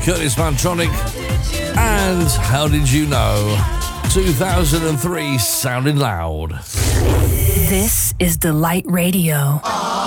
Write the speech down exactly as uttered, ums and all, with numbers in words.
Curtis Mantronic, and How Did You Know? two thousand three, Sounding Loud. This is Delight Radio.